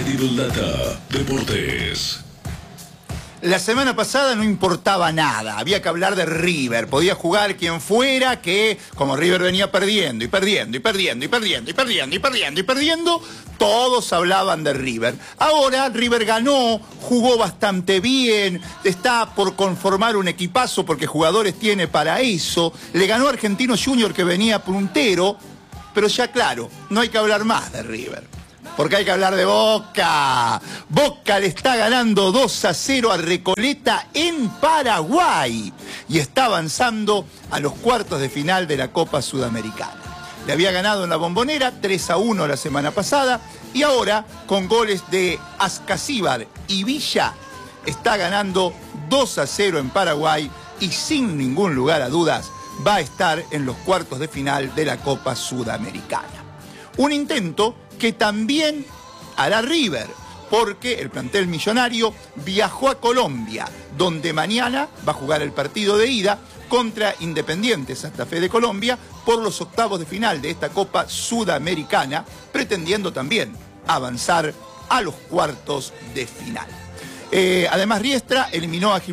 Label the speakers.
Speaker 1: Incredible Data Deportes.
Speaker 2: La semana pasada no importaba nada, había que hablar de River, podía jugar quien fuera, que como River venía perdiendo y perdiendo y perdiendo y perdiendo y perdiendo y perdiendo y perdiendo, todos hablaban de River. Ahora River ganó, jugó bastante bien, está por conformar un equipazo porque jugadores tiene para eso, le ganó a Argentinos Junior que venía puntero, pero ya claro, no hay que hablar más de River. Porque hay que hablar de Boca. Boca le está ganando 2-0 a Recoleta en Paraguay. Y está avanzando a los cuartos de final de la Copa Sudamericana. Le había ganado en la Bombonera 3-1 la semana pasada. Y ahora, con goles de Ascasíbar y Villa, está ganando 2-0 en Paraguay. Y sin ningún lugar a dudas, va a estar en los cuartos de final de la Copa Sudamericana. Un intento que también hará River, porque el plantel millonario viajó a Colombia, donde mañana va a jugar el partido de ida contra Independiente Santa Fe de Colombia por los octavos de final de esta Copa Sudamericana, pretendiendo también avanzar a los cuartos de final. Además, Riestra eliminó a